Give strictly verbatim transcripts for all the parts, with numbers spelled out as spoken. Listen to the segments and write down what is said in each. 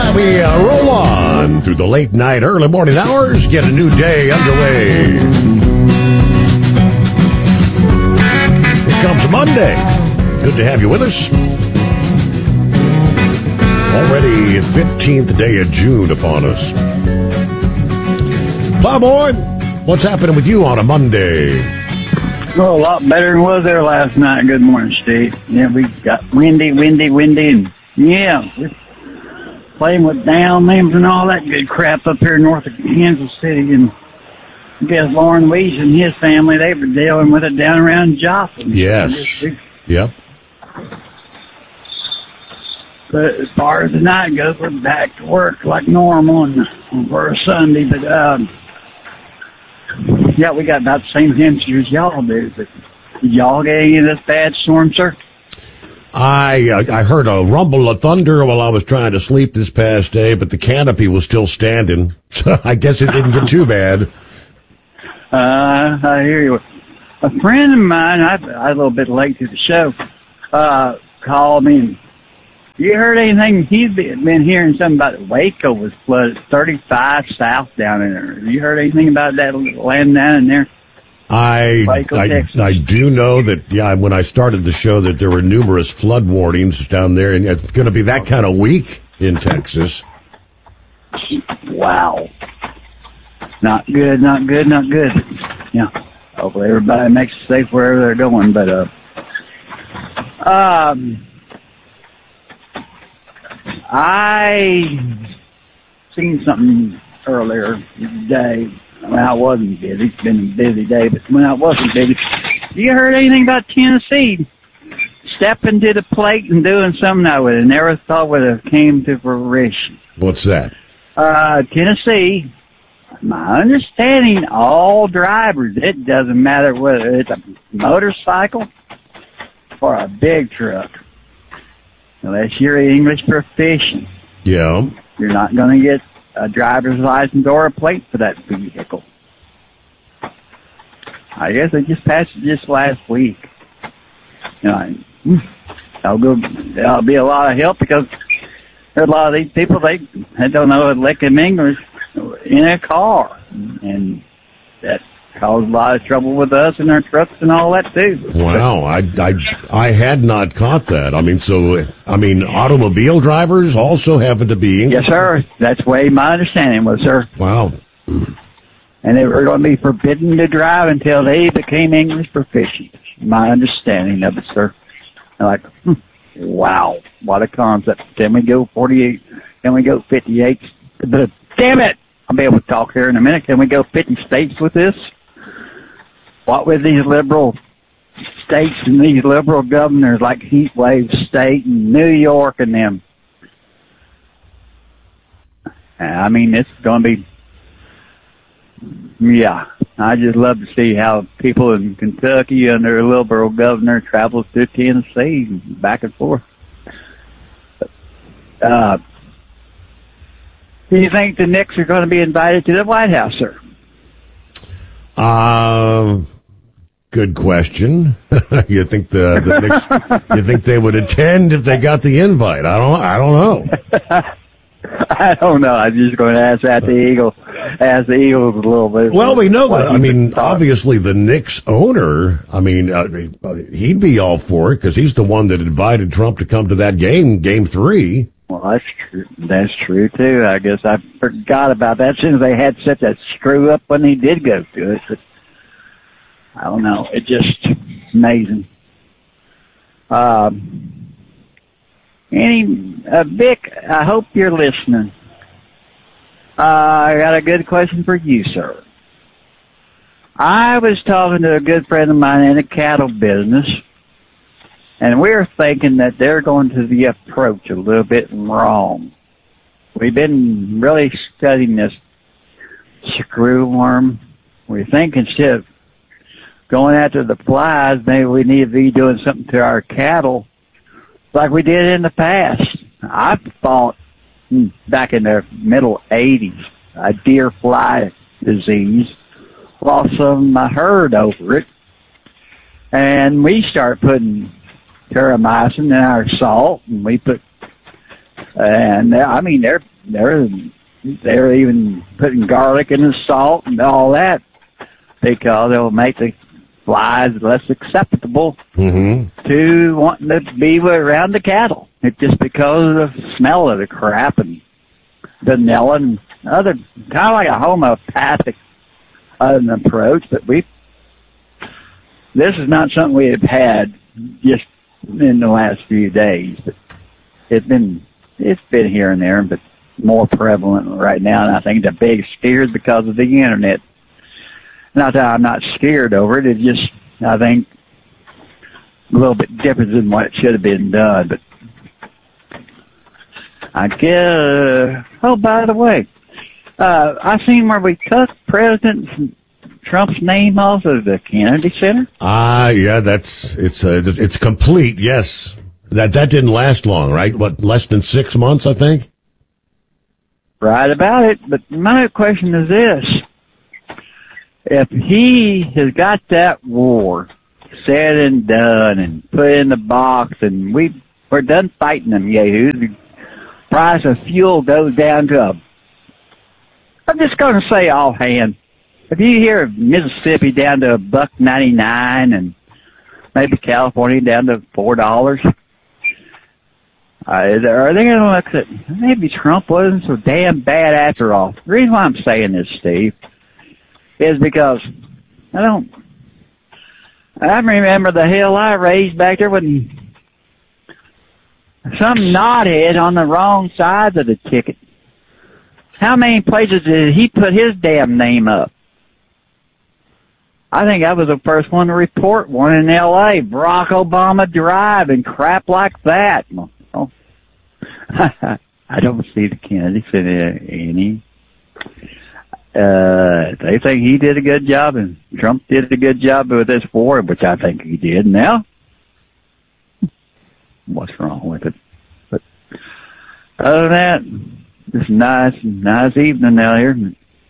Yeah, we uh, roll on through the late night, early morning hours, get a new day underway. Here comes Monday. Good to have you with us. Already fifteenth day of June upon us. Plowboy, what's happening with you on a Monday? Well, a lot better than was there last night. Good morning, Steve. Yeah, we got windy, windy, windy, and yeah, we're playing with down limbs and all that good crap up here north of Kansas City. And I guess Lauren Weiss and his family, they were dealing with it down around Joplin. Yes. Yep. But as far as the night goes, we're back to work like normal and for a Sunday. But, um, yeah, we got about the same temperatures y'all do. But did y'all get any of this bad storm, sir? I uh, I heard a rumble of thunder while I was trying to sleep this past day, but the canopy was still standing. So I guess it didn't get too bad. Uh, I hear you. A friend of mine, I, I was a little bit late to the show, uh, called me. And, you heard anything? He's been hearing something about Waco was flooded, thirty-five south down in there. Have you heard anything about that land down in there? I, Waco, I, Texas. I do know that, yeah, when I started the show, that there were numerous flood warnings down there, and it's going to be that kind of week in Texas. Wow. Not good, not good, not good. Yeah. Hopefully everybody makes it safe wherever they're going, but, uh, um, I seen something earlier today. I mean, I wasn't busy. It's been a busy day, but when I wasn't busy, you heard anything about Tennessee stepping to the plate and doing something I would have never thought would have came to fruition? What's that? Uh, Tennessee, my understanding, all drivers, it doesn't matter whether it's a motorcycle or a big truck, unless you're English proficient. Yeah. You're not going to get a driver's license or a plate for that vehicle. I guess they just passed it just last week. You know, that'll go. That'll be a lot of help because there are a lot of these people they they don't know a lick of English in a car, and that caused a lot of trouble with us and our trucks and all that too. Wow, I, I, I had not caught that. I mean, so, I mean, automobile drivers also happen to be English? Yes, sir. That's the way my understanding was, sir. Wow. And they were going to be forbidden to drive until they became English proficient. My understanding of it, sir. I'm like, hmm, wow, what a concept. Can we go forty-eight? Can we go fifty-eight? But damn it! I'll be able to talk here in a minute. Can we go fifty states with this? What with these liberal states and these liberal governors like Heatwave State and New York and them? I mean, it's going to be, yeah. I just love to see how people in Kentucky under a liberal governor travels through Tennessee back and forth. Uh, do you think the Knicks are going to be invited to the White House, sir? Uh, good question. You think the, the Knicks, you think they would attend if they got the invite? I don't, I don't know. I don't know. I'm just going to ask that the Eagles, ask the Eagles a little bit. Well, we know that. I mean, obviously the Knicks owner, I mean, uh, he'd be all for it because he's the one that invited Trump to come to that game, game three. Well, that's true. That's true too. I guess I forgot about that since they had such a screw up when he did go to it. But I don't know. It's just amazing. Um, any uh, Vic, I hope you're listening. Uh, I got a good question for you, sir. I was talking to a good friend of mine in the cattle business, and we're thinking that they're going to the approach a little bit wrong. We've been really studying this screwworm. We think instead of going after the flies, maybe we need to be doing something to our cattle like we did in the past. I thought back in the middle eighties, a deer fly disease, lost some of my herd over it, and we started putting terramycin in our salt, and we put And they're, I mean, they're they're they're even putting garlic in the salt and all that because it'll make the flies less acceptable mm-hmm. to wanting to be around the cattle. It's just because of the smell of the crap and vanilla and other, kind of like a homeopathic uh, approach. But we, this is not something we have had just in the last few days. But it's been it's been here and there, but more prevalent right now. And I think the biggest fear is because of the internet. Not that I'm not scared over it. It's just, I think, a little bit different than what it should have been done. But I guess, oh, by the way, uh, I seen where we took President Trump's name off of the Kennedy Center. Ah, uh, yeah, that's, it's, uh, it's complete, yes. That, that didn't last long, right? What, less than six months, I think? Right about it. But my question is this. If he has got that war said and done and put in the box and we, we're done fighting them yahoos, the price of fuel goes down to a, I'm just going to say offhand, if you hear of Mississippi down to a buck ninety-nine and maybe California down to four dollars, uh, are they going to look at, maybe Trump wasn't so damn bad after all. The reason why I'm saying this, Steve, is because I don't, I remember the hell I raised back there when some knothead on the wrong side of the ticket. How many places did he put his damn name up? I think I was the first one to report one in L A, Barack Obama Drive and crap like that. Oh. I don't see the Kennedy Center any. Uh, they think he did a good job and Trump did a good job with this war, which I think he did. Now, what's wrong with it? But other than that, just nice, nice evening out here.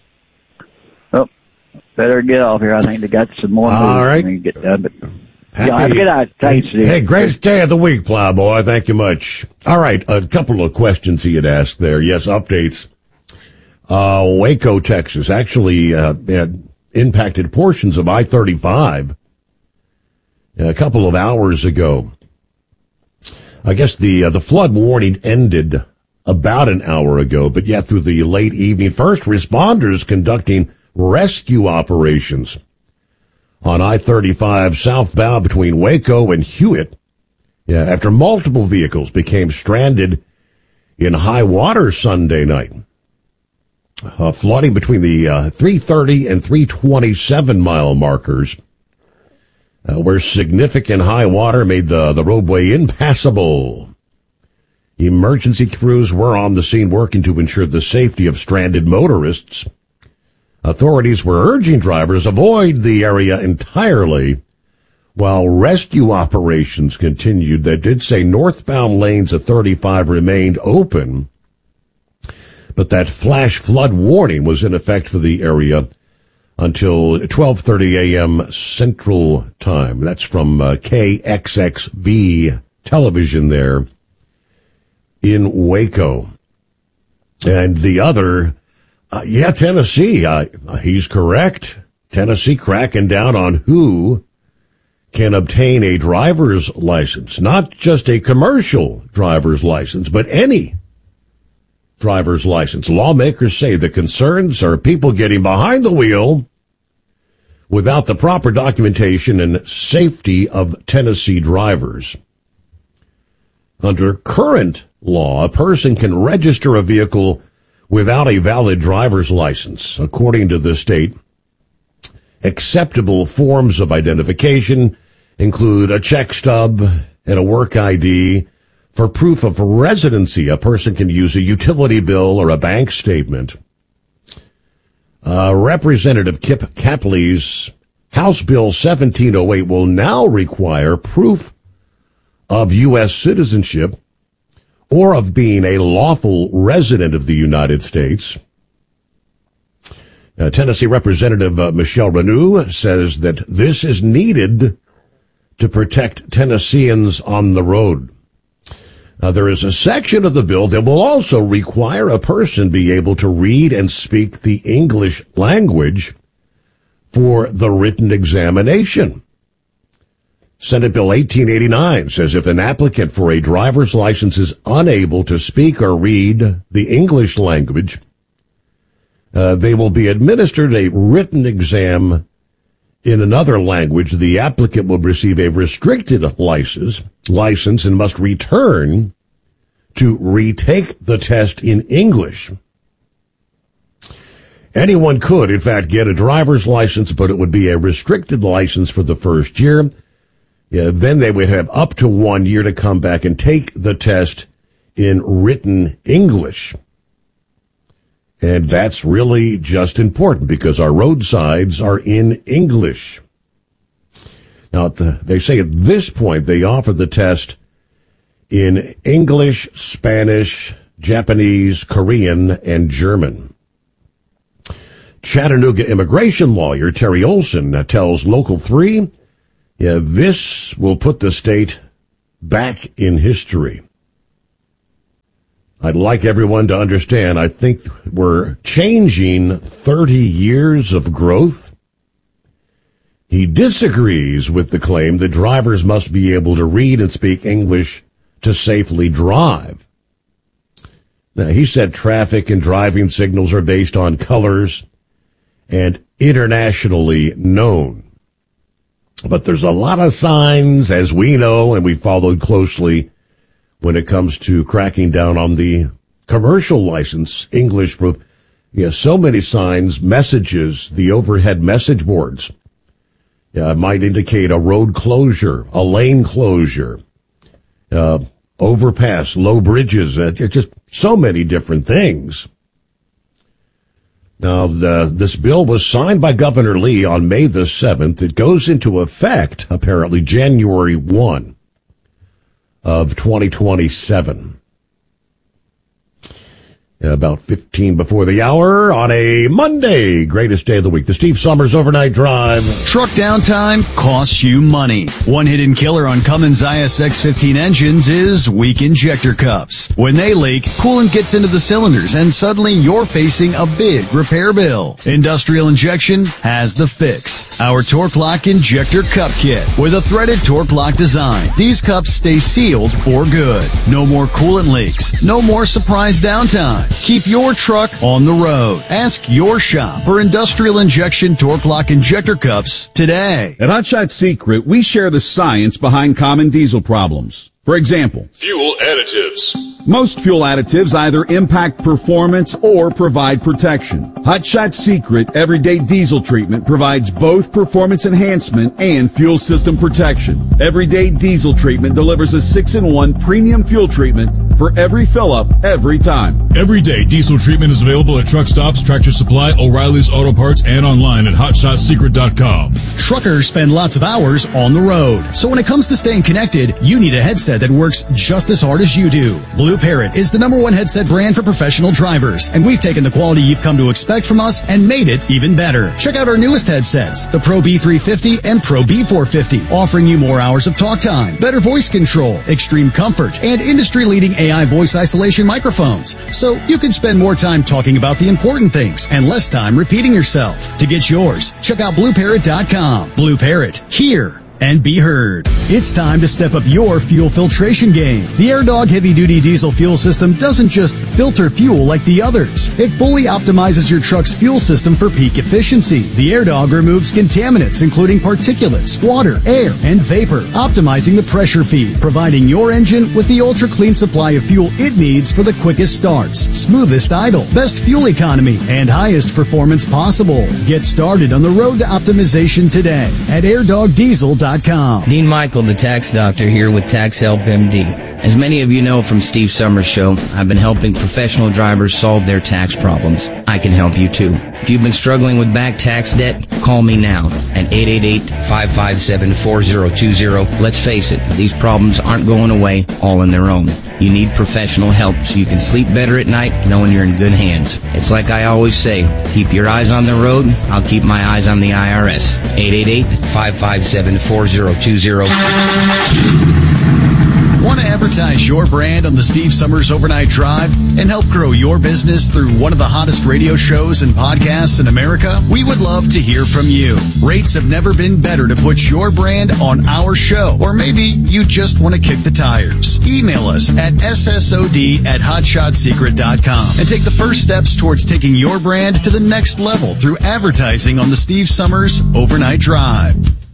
Oh, better get off here. I think they got some more. All right. We get done, but Happy, yeah, have a good night. Thanks, hey, hey, great day of the week, Plowboy. Thank you much. All right, a couple of questions he had asked there. Yes, updates. Uh, Waco, Texas, actually uh, had impacted portions of I thirty-five a couple of hours ago. I guess the uh, the flood warning ended about an hour ago, but yet through the late evening, first responders conducting rescue operations on I thirty-five southbound between Waco and Hewitt. Yeah, after multiple vehicles became stranded in high water Sunday night. Uh, flooding between the uh, three thirty and three twenty-seven mile markers, uh, where significant high water made the, the roadway impassable. Emergency crews were on the scene working to ensure the safety of stranded motorists. Authorities were urging drivers avoid the area entirely, while rescue operations continued. They did say northbound lanes of thirty-five remained open, but that flash flood warning was in effect for the area until twelve thirty a.m. Central Time. That's from uh, K X X B television there in Waco. And the other, uh, yeah, Tennessee, uh, he's correct. Tennessee cracking down on who can obtain a driver's license, not just a commercial driver's license, but any driver's license. Lawmakers say the concerns are people getting behind the wheel without the proper documentation and safety of Tennessee drivers. Under current law, a person can register a vehicle without a valid driver's license. According to the state, acceptable forms of identification include a check stub and a work I D. For proof of residency, a person can use a utility bill or a bank statement. Uh, Representative Kip Capley's House Bill seventeen oh eight will now require proof of U S citizenship or of being a lawful resident of the United States. Uh, Tennessee Representative uh, Michelle Renew says that this is needed to protect Tennesseans on the road. Uh, there is a section of the bill that will also require a person be able to read and speak the English language for the written examination. Senate Bill eighteen eighty-nine says if an applicant for a driver's license is unable to speak or read the English language, uh, they will be administered a written exam in another language. The applicant will receive a restricted license, license and must return to retake the test in English. Anyone could, in fact, get a driver's license, but it would be a restricted license for the first year. Yeah, then they would have up to one year to come back and take the test in written English. And that's really just important because our roadsides are in English. Now, the, they say at this point they offer the test in English, Spanish, Japanese, Korean, and German. Chattanooga immigration lawyer Terry Olson tells Local three, yeah, this will put the state back in history. I'd like everyone to understand, I think we're changing thirty years of growth. He disagrees with the claim that drivers must be able to read and speak English to safely drive. Now, he said traffic and driving signals are based on colors and internationally known. But there's a lot of signs, as we know, and we followed closely when it comes to cracking down on the commercial license English. You know, so many signs, messages, the overhead message boards uh, might indicate a road closure, a lane closure, uh, overpass, low bridges, uh, just so many different things. Now, the, this bill was signed by Governor Lee on May the seventh. It goes into effect, apparently, January first of twenty twenty-seven. About fifteen before the hour on a Monday, greatest day of the week, the Steve Summers Overnight Drive. Truck downtime costs you money. One hidden killer on Cummins I S X fifteen engines is weak injector cups. When they leak, coolant gets into the cylinders and suddenly you're facing a big repair bill. Industrial Injection has the fix. Our Torque Lock Injector Cup Kit with a threaded Torque Lock design. These cups stay sealed for good. No more coolant leaks. No more surprise downtime. Keep your truck on the road. Ask your shop for Industrial Injection Torque Lock Injector Cups today. At Hot Shot Secret, we share the science behind common diesel problems. For example, fuel additives. Most fuel additives either impact performance or provide protection. Hot Shot Secret Everyday Diesel Treatment provides both performance enhancement and fuel system protection. Everyday Diesel Treatment delivers a six in one premium fuel treatment for every fill-up, every time. Everyday Diesel Treatment is available at truck stops, Tractor Supply, O'Reilly's Auto Parts, and online at hot shot secret dot com. Truckers spend lots of hours on the road. So when it comes to staying connected, you need a headset that works just as hard as you do. Blue Parrot is the number one headset brand for professional drivers, and we've taken the quality you've come to expect from us and made it even better. Check out our newest headsets, the Pro B three fifty and Pro B four fifty, offering you more hours of talk time, better voice control, extreme comfort, and industry-leading A I voice isolation microphones. So you can spend more time talking about the important things and less time repeating yourself. To get yours, check out blue parrot dot com. Blue Parrot, hear and be heard. It's time to step up your fuel filtration game. The AirDog heavy-duty diesel fuel system doesn't just filter fuel like the others. It fully optimizes your truck's fuel system for peak efficiency. The AirDog removes contaminants, including particulates, water, air, and vapor, optimizing the pressure feed, providing your engine with the ultra-clean supply of fuel it needs for the quickest starts, smoothest idle, best fuel economy, and highest performance possible. Get started on the road to optimization today at air dog diesel dot com. Dean Michael, the tax doctor, here with Tax Help M D. As many of you know from Steve Summers' show, I've been helping professional drivers solve their tax problems. I can help you too. If you've been struggling with back tax debt, call me now at eight eight eight, five five seven, four zero two zero. Let's face it, these problems aren't going away all on their own. You need professional help so you can sleep better at night knowing you're in good hands. It's like I always say, keep your eyes on the road, I'll keep my eyes on the I R S. eight eight eight, five five seven, four zero two zero. Want Want to advertise your brand on the Steve Summers Overnight Drive and help grow your business through one of the hottest radio shows and podcasts in America? We would love to hear from you. Rates have never been better to put your brand on our show, or maybe you just want to kick the tires. Email us at S S O D at hotshot secret dot com and take the first steps towards taking your brand to the next level through advertising on the Steve Summers Overnight Drive.